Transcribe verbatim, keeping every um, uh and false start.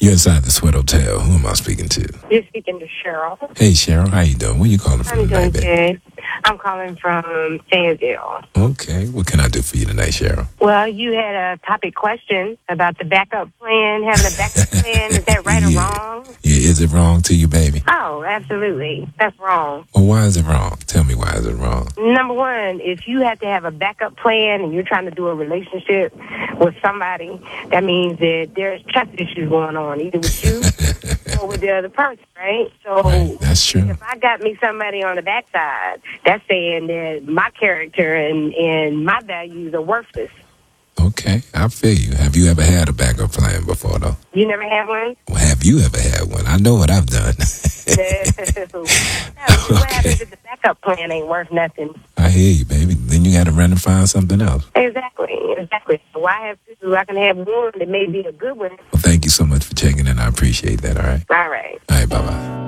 You're inside the Sweat Hotel. Who am I speaking to? You're speaking to Cheryl. Hey, Cheryl. How you doing? Where you calling from I'm tonight, doing baby? good. I'm calling from Fayetteville. Okay. What can I do for you tonight, Cheryl? Well, you had a topic question about the backup plan, having a backup plan. Is that right yeah. or wrong? Yeah, is it wrong to you, baby? Oh, absolutely. That's wrong. Well, why is it wrong? Tell me why is it wrong? Number one, if you have to have a backup plan and you're trying to do a relationship with somebody, that means that there's trust issues going on, either with you or with the other person, right? So Right, that's true. if I got me somebody on the backside, that's saying that my character and, and my values are worthless. Okay, I feel you. Have you ever had a backup plan before, though? You never have one? Well, have you ever had one? I know what I've done. No. What happens if the backup plan ain't worth nothing? I hear you, baby. Then you got to run and find something else. Exactly, exactly. So why have two? I can have one that may be a good one. Well, thank you so much for checking in. I appreciate that, all right? All right. All right, bye-bye.